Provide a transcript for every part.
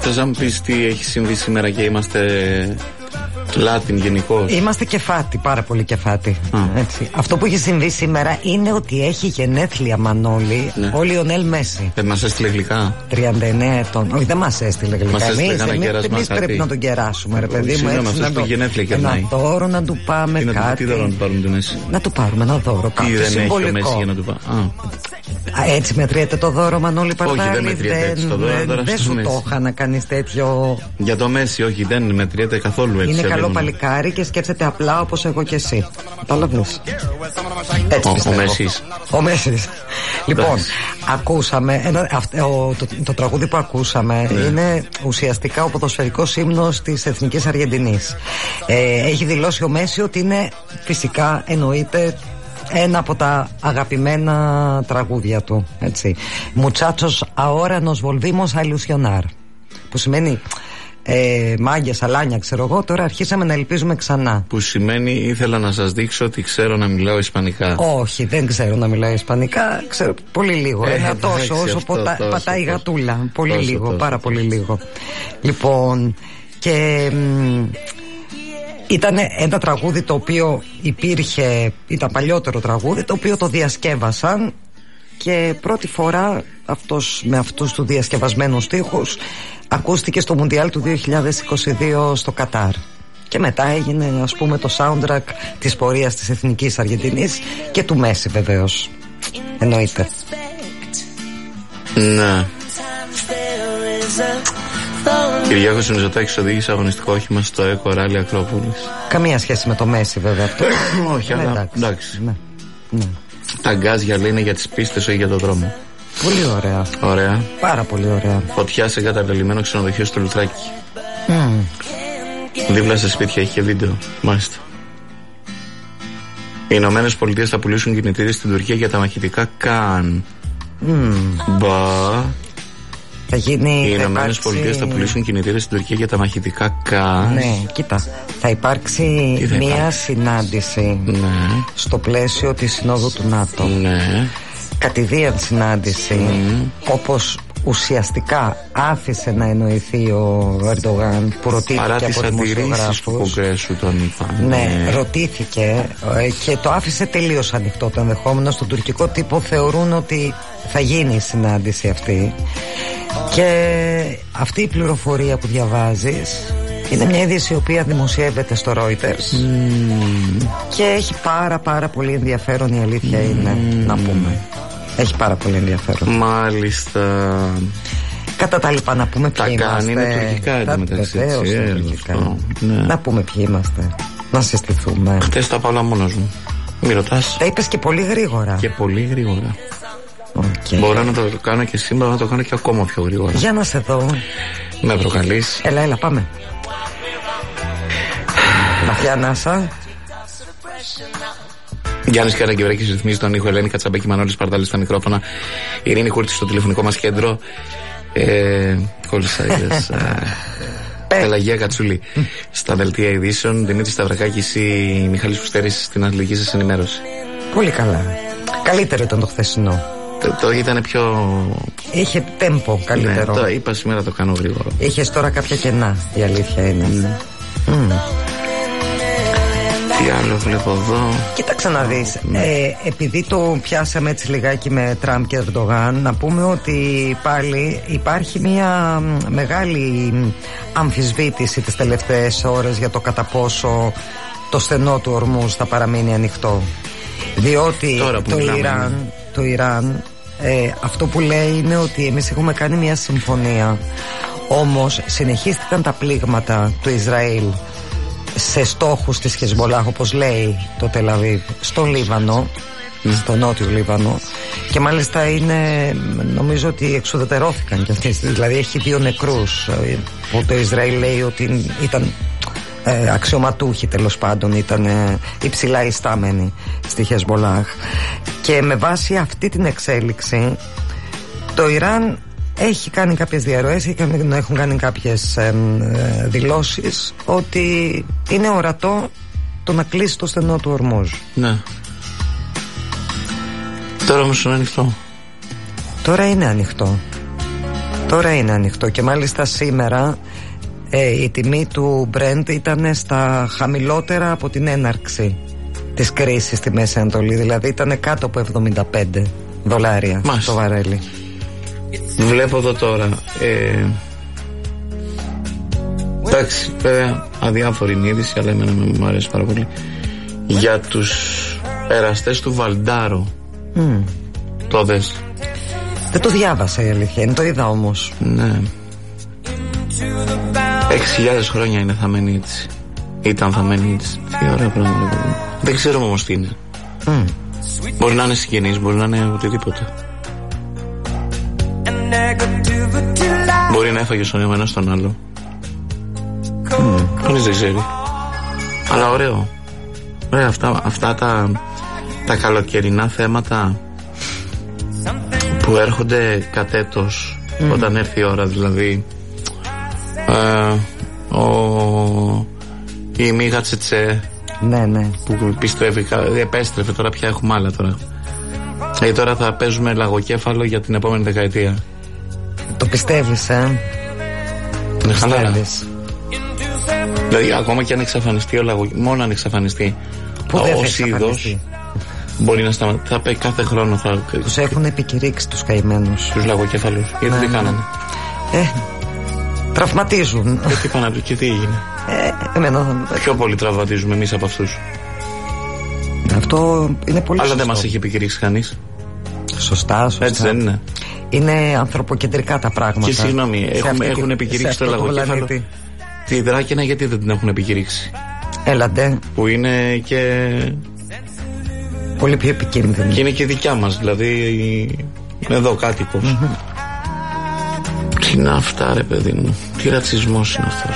Θες να μου πεις τι έχει συμβεί σήμερα και είμαστε Λάτιν γενικώς? Είμαστε κεφάτι, πάρα πολύ κεφάτι. Έτσι. Αυτό που έχει συμβεί σήμερα είναι ότι έχει γενέθλια, Μανώλη, ο Λιονέλ Μέση. Δεν μας έστειλε γλυκά? 39 ετών. Όχι, δεν μας έστειλε γλυκά. Εμείς πρέπει να τον κεράσουμε, ρε παιδί μου. Ένα δώρο να του πάμε, κάτι. Τι δώρο να του πάρουμε, Μέση? Να του πάρουμε ένα δώρο, κάτι συμβολικό. Τι δεν έχει ο Μέση για να του πάμε? Έτσι μετριέται το δώρο, Μανώλη Παρδάλη? Όχι, δεν μετριέται το δώρο. Δεν σου το είχα να κάνεις τέτοιο. Για το Μέση, όχι, δεν μετριέται καθόλου έτσι. Είναι καλό παλικάρι και σκέφτεται απλά όπως εγώ και εσύ. Καταλαβαίνεις. Ο Μέσης. Λοιπόν, ακούσαμε το τραγούδι που ακούσαμε είναι ουσιαστικά ο ποδοσφαιρικός ύμνος της Εθνικής Αργεντινής. Έχει δηλώσει ο Μέση ότι είναι, φυσικά εννοείται, ένα από τα αγαπημένα τραγούδια του, έτσι. Muchachos, ahora nos volvimos a ilusionar, που σημαίνει μάγκες, αλάνια, ξέρω εγώ, τώρα αρχίσαμε να ελπίζουμε ξανά. Που σημαίνει ήθελα να σας δείξω ότι ξέρω να μιλάω ισπανικά. Όχι, δεν ξέρω να μιλάω ισπανικά, ξέρω πολύ λίγο. Ένα τόσο όσο πατάει η γατούλα. Πολύ λίγο, πάρα πολύ λίγο. Λοιπόν, και ήταν ένα τραγούδι το οποίο υπήρχε, ήταν παλιότερο τραγούδι, το οποίο το διασκεύασαν και πρώτη φορά με αυτούς του διασκευασμένους στίχους ακούστηκε στο Μουντιάλ του 2022 στο Κατάρ. Και μετά έγινε, ας πούμε, το soundtrack της πορείας της Εθνικής Αργεντινής και του Μέση, βεβαίως. Εννοείται. Ναι. Κυριάκος Μητσοτάκης οδήγησε αγωνιστικό όχημα στο ΕΚΟ Ράλι Ακρόπολης. Καμία σχέση με το Μέση, βέβαια, αυτό. Όχι, αλλά εντάξει. Ναι. Τα γκάζια, λέει, είναι για τις πίστες, όχι για το δρόμο. Πολύ ωραία. Ωραία. Πάρα πολύ ωραία. Φωτιά σε εγκαταλελειμμένο ξενοδοχείο στο Λουθράκι. Δίπλα σε σπίτια έχει και βίντεο. Μάλιστα. Οι Ηνωμένες Πολιτείες θα πουλήσουν κινητήρες στην Τουρκία για τα μαχητικά Καν. Μπα. Θα γίνει. Οι Ηνωμένες Πολιτείες θα πουλήσουν κινητήρες στην Τουρκία για τα μαχητικά Καν. Ναι, κοίτα. Θα υπάρξει μία συνάντηση στο πλαίσιο της Συνόδου του ΝΑΤΟ. Ναι. Κατηδίαν συνάντηση, όπως ουσιαστικά άφησε να εννοηθεί ο Ερντογάν, που ρωτήθηκε από δημοσιογράφους. Ναι, ρωτήθηκε και το άφησε τελείως ανοιχτό το ενδεχόμενο. Στον τουρκικό τύπο θεωρούν ότι θα γίνει η συνάντηση αυτή. Και αυτή η πληροφορία που διαβάζεις είναι μια είδηση η οποία δημοσιεύεται στο Reuters και έχει πάρα πολύ ενδιαφέρον, η αλήθεια είναι, να πούμε. Έχει πάρα πολύ ενδιαφέρον. Μάλιστα. Κατά τα λοιπά, να πούμε ποιοι είμαστε. Τα κάνει, είναι τουρκικά εντωμεταξύ. Να πούμε ποιοι είμαστε. Να συστηθούμε. Χτες τα πάω μόνος μου. Μη ρωτάς. Τα είπες και πολύ γρήγορα. Και πολύ γρήγορα. Μπορώ να το κάνω και σήμερα, να το κάνω και ακόμα πιο γρήγορα. Για να σε δω. Με προκαλείς. Έλα, πάμε. Βαθιά ανάσα. Γιάννης Καραγκευρέκης ρυθμίζει τον ήχο, Ελένη Κατσαμπέκη, Μανώλης Παρδάλης στα μικρόφωνα, Ειρήνη Κούρτη στο τηλεφωνικό μας κέντρο, κόλλησα, είδες, Πελαγία Κατσούλη στα δελτία ειδήσεων, Δημήτρης Σταυρακάκης ή Μιχάλης Φουστέρης στην αθλητική σας ενημέρωση. Πολύ καλά. Καλύτερο ήταν το χθεσινό. Το ήταν πιο... Είχε τέμπο καλύτερο. Ναι, το είπα σήμερα, το κάνω γρήγορο. Είχες τώρα κάποια κενά, η αλήθεια είναι. Τι άλλο βλέπω εδώ. Κοίταξε να δεις, επειδή το πιάσαμε έτσι λιγάκι με Τραμπ και Ερντογάν, να πούμε ότι πάλι υπάρχει μια μεγάλη αμφισβήτηση τις τελευταίες ώρες για το κατά πόσο το στενό του Ορμούζ θα παραμείνει ανοιχτό. Διότι το Ιράν αυτό που λέει είναι ότι εμείς έχουμε κάνει μια συμφωνία, όμως συνεχίστηκαν τα πλήγματα του Ισραήλ σε στόχους της Χεσμολάχ, όπως λέει το Τελαβίβ, στο Λίβανο, στο νότιο Λίβανο, και μάλιστα νομίζω ότι εξουδετερώθηκαν κι αυτοί, δηλαδή έχει 2 νεκρούς που το Ισραήλ λέει ότι ήταν αξιωματούχοι, τέλος πάντων ήταν υψηλά ιστάμενοι στη Χεσμολάχ. Και με βάση αυτή την εξέλιξη το Ιράν έχει κάνει κάποιες διαρροές, έχουν κάνει κάποιες δηλώσεις ότι είναι ορατό το να κλείσει το στενό του Ορμούζ. Ναι. Τώρα όμως είναι ανοιχτό. Τώρα είναι ανοιχτό. Τώρα είναι ανοιχτό και μάλιστα σήμερα η τιμή του Brent ήταν στα χαμηλότερα από την έναρξη της κρίσης στη Μέση Ανατολή. Δηλαδή ήταν κάτω από $75 το βαρέλι. Βλέπω εδώ τώρα εντάξει, βέβαια αδιάφορη είναι η είδηση, αλλά εμένα μου αρέσει πάρα πολύ. Για τους εραστές του Βαλντάρο. Το δες? Δεν το διάβασα, η αλήθεια είναι, το είδα όμως. Ναι. 6.000 χρόνια είναι θαμμένη έτσι. Ήταν θαμμένη έτσι. Τι ωραία πράγματα. Δεν ξέρουμε όμως τι είναι. Μπορεί να είναι συγγενείς, μπορεί να είναι οτιδήποτε. Μπορεί να έφαγε στον ένα στον άλλο. Κανείς δεν ξέρει. Αλλά ωραίο. Ωραία, αυτά τα καλοκαιρινά θέματα που έρχονται κατ' έτος, όταν έρθει η ώρα, δηλαδή η Μίγα Τσετσέ, ναι, που πιστεύει, επέστρεφε, τώρα πια έχουμε άλλα τώρα. Τώρα θα παίζουμε λαγοκέφαλο για την επόμενη δεκαετία. Το πιστεύεις, Είναι χαλάρα. Δηλαδή ακόμα και αν εξαφανιστεί μόνο αν εξαφανιστεί ως είδος, μπορεί να σταματήσει. Θα πει κάθε χρόνο τους έχουν επικηρύξει τους καημένους, τους λαγοκέφαλους. Γιατί τι κάνανε? Τραυματίζουν. Και τι έγινε? Πιο πολύ τραυματίζουμε εμείς από αυτούς. Αυτό είναι πολύ αλλά σωστό. δεν μας έχει επικηρύξει κανείς. Σωστά. Έτσι δεν είναι? Είναι ανθρωποκεντρικά τα πράγματα. Και συγγνώμη, έχουν επικηρύξει το λαγοκέφαλο τη Δράκηνα, γιατί δεν την έχουν επικηρύξει? Έλατε. Που είναι και πολύ πιο επικίνδυνη. Και είναι και δικιά μας, δηλαδή είναι εδώ κάτοικος. Τι είναι αυτά, ρε παιδί μου? Τι ρατσισμός είναι αυτός?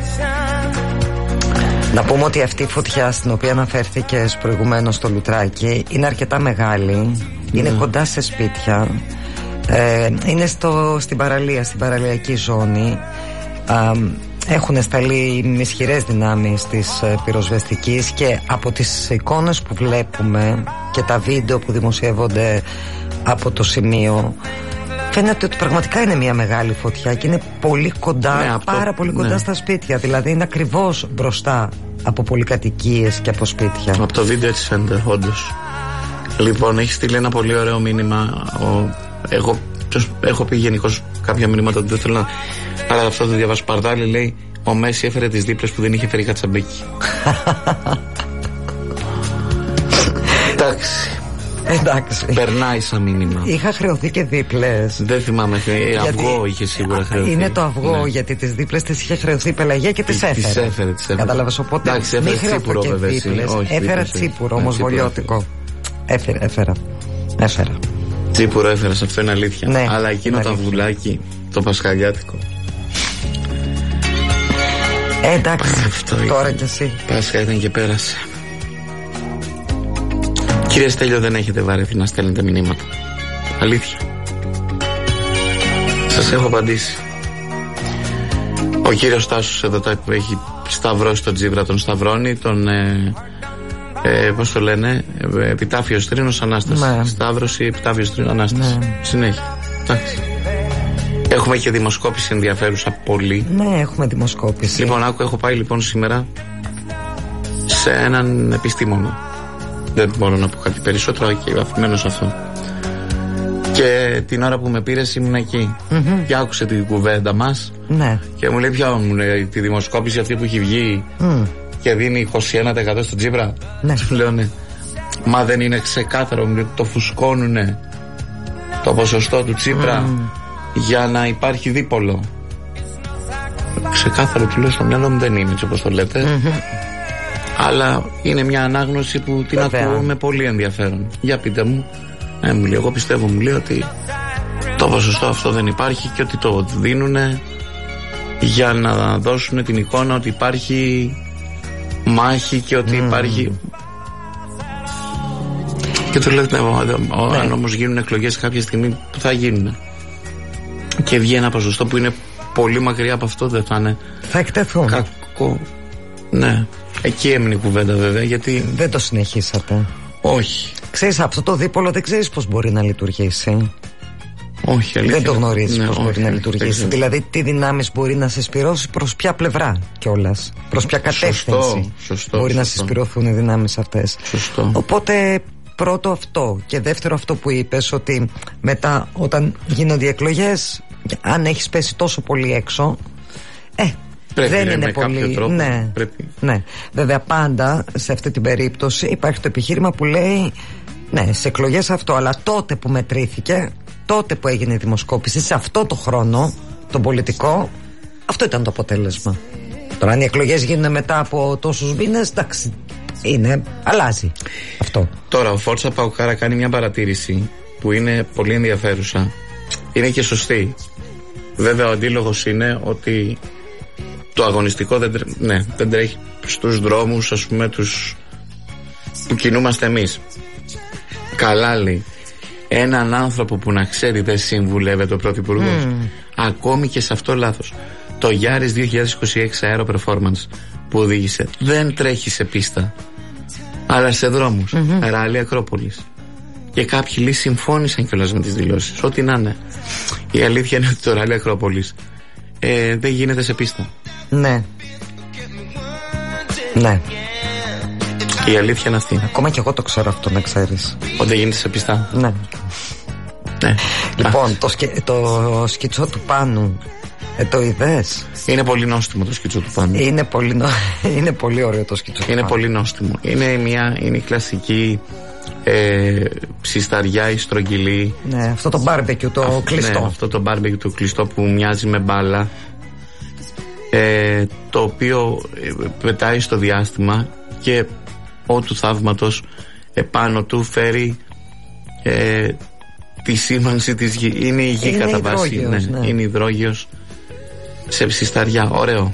Να πούμε ότι αυτή η φωτιά στην οποία αναφέρθηκες προηγουμένως στο Λουτράκι είναι αρκετά μεγάλη. Είναι κοντά σε σπίτια. Είναι στην παραλία, στην παραλιακή ζώνη. Έχουν σταλεί ισχυρές δυνάμεις της πυροσβεστικής και από τις εικόνες που βλέπουμε και τα βίντεο που δημοσιεύονται από το σημείο, φαίνεται ότι πραγματικά είναι μια μεγάλη φωτιά και είναι πολύ κοντά, πάρα πολύ κοντά στα σπίτια. Δηλαδή είναι ακριβώς μπροστά από πολυκατοικίες και από σπίτια. Από το βίντεο έτσι φαίνεται, όντως. Λοιπόν, έχει στείλει ένα πολύ ωραίο μήνυμα. Εγώ έχω πει γενικώς κάποια μηνύματα ότι δεν θέλω να. Αλλά αυτό το διαβάσω. Παρδάλη λέει: ο Μέση έφερε τις δίπλες που δεν είχε φέρει Κατσαμπέκη. Εντάξει. Περνάει σαν μήνυμα. Είχα χρεωθεί και δίπλες. Δεν θυμάμαι. Αυγό είχε σίγουρα χρεωθεί. Είναι το αυγό, γιατί τις δίπλες τις είχε χρεωθεί η Πελαγία και τις έφερε. Κατάλαβες, οπότε. Εντάξει, έφερε τσίπουρο βέβαια. Έφερα τσίπουρο όμως βολιώτικο. Έφερα. Τσίπουρο έφερες, αυτό είναι αλήθεια. Ναι, αλλά εκείνο το αυγουλάκι, το πασχαλιάτικο. Εντάξει, τώρα κι εσύ. Πάσχα ήταν και πέρασε. Κύριε Στέλιο, δεν έχετε βαρεθεί να στέλνετε μηνύματα? Αλήθεια. Σας έχω απαντήσει. Ο κύριος Τάσος εδώ που έχει σταυρώσει τον Τζίπρα, τον σταυρώνει, τον πώς το λένε, επιτάφιος Τρίνος Ανάσταση. Σταύρωση επιτάφιος Τρίνος Ανάσταση. Συνέχεια. Εντάξει. Έχουμε και δημοσκόπηση ενδιαφέρουσα πολύ. Ναι, έχουμε δημοσκόπηση. Λοιπόν, έχω πάει λοιπόν σήμερα σε έναν επιστήμονα. Δεν μπορώ να πω κάτι περισσότερο και αφημένο σε αυτό. Και την ώρα που με πήρες ήμουν εκεί. Και άκουσε την κουβέντα μας. Ναι. Και μου λέει: ποια μου λέει, τη δημοσκόπηση αυτή που έχει βγει και δίνει 21% στον Τσίπρα? Ναι. Του λέω: ναι. Μα δεν είναι ξεκάθαρο? Μου λέει: το φουσκώνουνε το ποσοστό του Τσίπρα για να υπάρχει δίπολο. Ξεκάθαρο, του λέω, στο μυαλό μου δεν είναι έτσι όπως το λέτε. Αλλά είναι μια ανάγνωση που την ακούω με πολύ ενδιαφέρον. Για πείτε μου. Μου λέει: εγώ πιστεύω, μου λέει, ότι το ποσοστό αυτό δεν υπάρχει και ότι το δίνουνε για να δώσουν την εικόνα ότι υπάρχει μάχη και ότι υπάρχει. Και του λέω: αν όμως γίνουν εκλογές κάποια στιγμή, που θα γίνουν, και βγει ένα ποσοστό που είναι πολύ μακριά από αυτό, δεν θα είναι? Θα εκτεθούν. Κακό. Ναι. Εκεί έμεινε η κουβέντα βέβαια, γιατί δεν το συνεχίσατε. Όχι. Ξέρεις, αυτό το δίπολο δεν ξέρεις πώς μπορεί να λειτουργήσει. Όχι, αλήθεια. Δεν το γνωρίζεις πώς μπορεί να λειτουργήσει. Δηλαδή, τι δυνάμεις μπορεί να σε σπυρώσει, προς ποια πλευρά κιόλας, προς ποια κατεύθυνση μπορεί να συσπυρωθούν οι δυνάμεις αυτές. Σωστό. Οπότε, πρώτο αυτό. Και δεύτερο, αυτό που είπες, ότι μετά, όταν γίνονται οι εκλογές, αν έχεις πέσει τόσο πολύ έξω, πρέπει, δεν είναι με πολύ. Κάποιο τρόπο, ναι, πρέπει. Ναι. Βέβαια, πάντα σε αυτή την περίπτωση υπάρχει το επιχείρημα που λέει, ναι, σε εκλογές αυτό, αλλά τότε που μετρήθηκε, τότε που έγινε η δημοσκόπηση, σε αυτό το χρόνο, τον πολιτικό, αυτό ήταν το αποτέλεσμα. Τώρα, αν οι εκλογές γίνουν μετά από τόσους μήνες, εντάξει, αλλάζει αυτό. Τώρα, ο Φόρτσα Παουκάρα κάνει μια παρατήρηση που είναι πολύ ενδιαφέρουσα. Είναι και σωστή. Βέβαια, ο αντίλογος είναι ότι το αγωνιστικό δεν τρέχει στους δρόμους, ας πούμε, τους που κινούμαστε εμείς. Καλά, λέει. Έναν άνθρωπο που να ξέρει δεν συμβουλεύεται ο πρωθυπουργός. Ακόμη και σε αυτό λάθος. Το Yaris 2026 Aero Performance που οδήγησε δεν τρέχει σε πίστα, αλλά σε δρόμους. Ράλι Ακρόπολης. Και κάποιοι λέει συμφώνησαν κιόλας με τις δηλώσεις. Ό,τι να είναι. Η αλήθεια είναι ότι το Ράλι Ακρόπολης δεν γίνεται σε πίστα. Ναι. Ναι. Η αλήθεια είναι αυτή. Ακόμα και εγώ το ξέρω αυτό, να ξέρεις. Ότι δεν γίνεται σε πίστα. Ναι. Ναι. Λοιπόν, το σκιτσό του Πάνου, το είδες? Είναι πολύ νόστιμο το σκιτσό του Πάνου. Είναι πολύ ωραίο το σκιτσό του Πάνου. Είναι πολύ νόστιμο. Είναι η κλασική ψισταριά ή στρογγυλή. Ναι, αυτό το μπάρμπεκιου το κλειστό. Ναι, αυτό το μπάρμπεκιου το κλειστό που μοιάζει με μπάλα, το οποίο πετάει στο διάστημα και ό του θαύματος επάνω του φέρει τη σήμανση της γη. Είναι η γη κατά βάση. Ναι. Είναι υδρόγειος σε ψισταριά.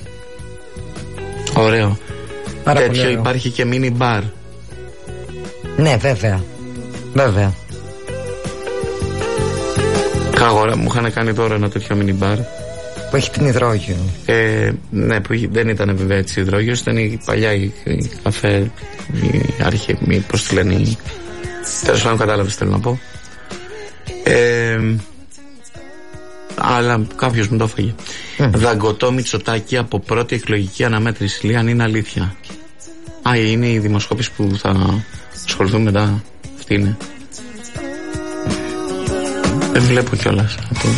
Ωραίο. Τέτοιο υπάρχει και mini bar. Ναι, βέβαια. Κάγορα μου είχαν κάνει τώρα ένα τέτοιο mini bar που έχει την υδρόγειο. Ναι, που δεν ήταν βέβαια έτσι υδρόγειος. Ήταν η παλιά η καφέ, η αρχή, πώς τη λένε, τέλος πάντων κατάλαβες θέλω να πω. Αλλά κάποιος μου το έφαγε. Δαγκωτό Μητσοτάκη από πρώτη εκλογική αναμέτρηση. Λέει αν είναι αλήθεια. Είναι η δημοσκόπηση που θα ασχοληθούν μετά. Αυτή είναι. Δεν βλέπω κιόλας.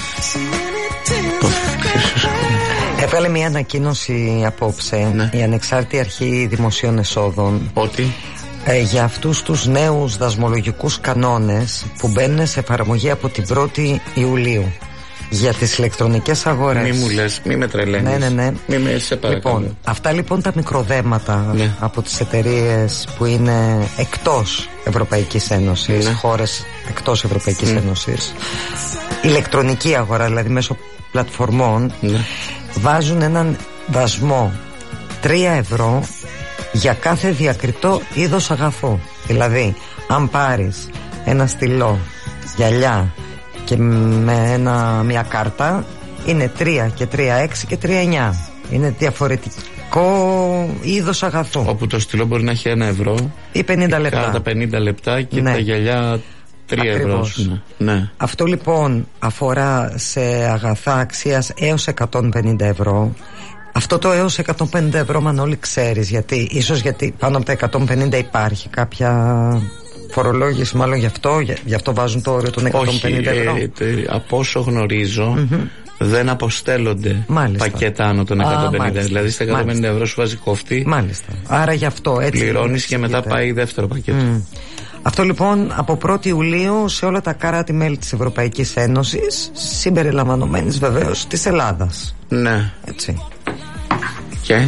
Έβγαλε μια ανακοίνωση απόψε, ναι, η Ανεξάρτητη Αρχή Δημοσίων Εσόδων, ότι για αυτούς τους νέους δασμολογικούς κανόνες που μπαίνουν σε εφαρμογή από την 1η Ιουλίου για τις ηλεκτρονικές αγορές. Μη μου λες, μη με τρελαίνεις. Ναι. Μη με σε παρακαλώ. Λοιπόν, αυτά λοιπόν τα μικροδέματα, ναι, από τις εταιρείες που είναι εκτός Ευρωπαϊκής Ένωσης, ναι, χώρες εκτός Ευρωπαϊκής Ένωσης, ηλεκτρονική αγορά, δηλαδή μέσω πλατφορμών, ναι, βάζουν έναν δασμό 3 ευρώ για κάθε διακριτό είδος αγαθού. Δηλαδή, αν πάρεις ένα στυλό, γυαλιά και με μια κάρτα, είναι 3 και 3, 6 και 3, 9. Είναι διαφορετικό είδος αγαθού. Όπου το στυλό μπορεί να έχει 1 ευρώ ή 50 λεπτά. Κατά 50 λεπτά και ναι, τα γυαλιά 3 ευρώ. Ναι. Αυτό λοιπόν αφορά σε αγαθά αξίας έως 150 ευρώ. Αυτό το έως 150 ευρώ, Μανώλη, ξέρεις γιατί? Ίσως γιατί πάνω από τα 150 υπάρχει κάποια φορολόγηση, μάλλον γι' αυτό βάζουν το όριο των 150 ευρώ. Από όσο γνωρίζω, δεν αποστέλλονται, μάλιστα, πακέτα άνω των 150. Μάλιστα. Δηλαδή στα 150 μάλιστα, ευρώ σου βάζει κόφτη. Μάλιστα. Άρα γι' αυτό έτσι πληρώνεις και μετά πάει δεύτερο πακέτο. Αυτό λοιπόν από 1η Ιουλίου σε όλα τα κράτη-μέλη της Ευρωπαϊκής Ένωσης, συμπεριλαμβανομένης βεβαίως της Ελλάδας. Ναι. Έτσι. Και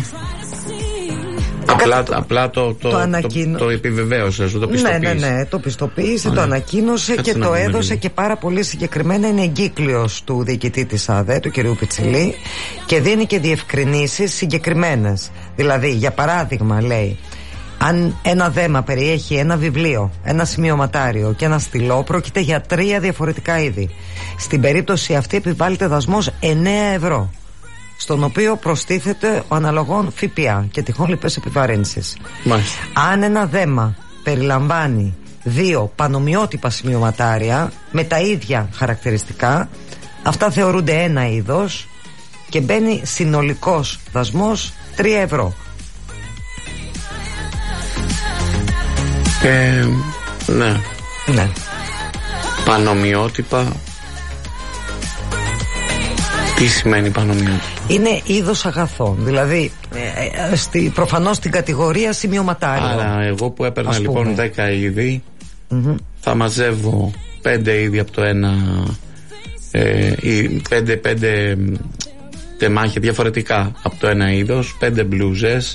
απλά το επιβεβαίωσε, το πιστοποίησε. Ναι, το πιστοποίησε, το ανακοίνωσε και το έδωσε και πάρα πολύ συγκεκριμένα. Είναι εγκύκλειος του διοικητή της ΑΔΕ, του κ. Πιτσιλή, και δίνει και διευκρινήσεις συγκεκριμένες. Δηλαδή, για παράδειγμα, λέει, αν ένα δέμα περιέχει ένα βιβλίο, ένα σημειωματάριο και ένα στυλό, πρόκειται για 3 διαφορετικά είδη. Στην περίπτωση αυτή επιβάλλεται δασμός 9 ευρώ, στον οποίο προστίθεται ο αναλογών ΦΠΑ και τυχόν λοιπές επιβαρύνσεις. Αν ένα δέμα περιλαμβάνει 2 πανομοιότυπα σημειωματάρια με τα ίδια χαρακτηριστικά. Αυτά θεωρούνται ένα είδος και μπαίνει συνολικός δασμός 3 ευρώ. Ναι. Ναι. Πανομοιότυπα. Τι σημαίνει πανομοιότυπα? Είναι είδος αγαθών. Δηλαδή προφανώς στην κατηγορία σημειωματάριο. Άρα εγώ που έπαιρνα λοιπόν 10 είδη, θα μαζεύω 5 είδη από το ένα, ή 5 τεμάχια διαφορετικά από το ένα είδος, 5 μπλούζες,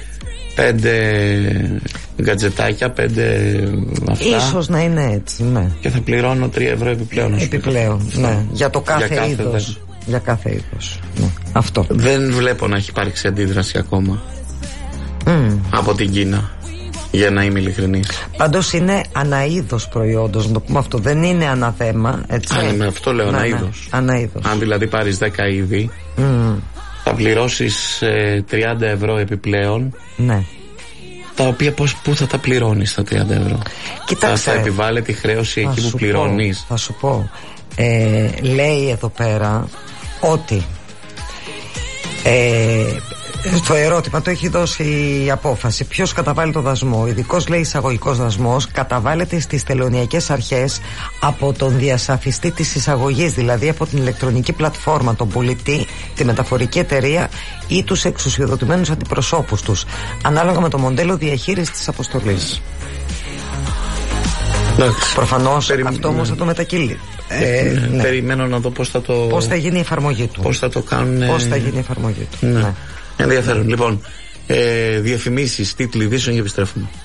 5 γκατζετάκια, 5 αυτά. Ίσως να είναι έτσι, ναι. Και θα πληρώνω 3 ευρώ επιπλέον. Επιπλέον, ναι. Για το κάθε είδος. Για κάθε είδος. Ναι. Αυτό. Δεν βλέπω να έχει υπάρξει αντίδραση ακόμα από την Κίνα, για να είμαι ειλικρινής. Πάντως είναι αναείδος προϊόντος, να το πούμε αυτό. Δεν είναι αναθέμα, έτσι. Με αυτό λέω, αναείδος. Αναείδος. Αν δηλαδή πάρεις 10 είδη, θα πληρώσεις 30 ευρώ επιπλέον. Ναι. Τα οποία πού θα τα πληρώνεις τα 30 ευρώ? Κοιτάξτε, θα επιβάλλεται η χρέωση εκεί που πληρώνεις? Θα σου πω. Λέει εδώ πέρα ότι το ερώτημα το έχει δώσει η απόφαση. Ποιος καταβάλει το δασμό? Ο ειδικός, λέει, εισαγωγικός δασμός καταβάλλεται στις τελωνειακές αρχές από τον διασαφιστή της εισαγωγής, δηλαδή από την ηλεκτρονική πλατφόρμα, τον πολιτή, τη μεταφορική εταιρεία ή τους εξουσιοδοτημένους αντιπροσώπους τους, ανάλογα με το μοντέλο διαχείρισης της αποστολής. Προφανώς αυτό όμως θα το μετακύλει. Ναι. Περιμένω να δω πώς θα γίνει η εφαρμογή του. Πώς θα το κάνουν. Πώς θα γίνει η εφαρμογή του. Ναι. Ενδιαφέρον. Λοιπόν, διαφημίσεις, τίτλοι ειδήσεων και επιστρέφουμε.